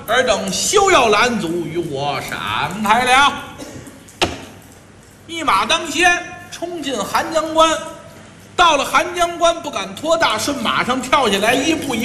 尔等休要拦阻，与我闪开了。一马当先，冲进寒江关。到了寒江关，不敢拖大，顺马上跳下来，一步一。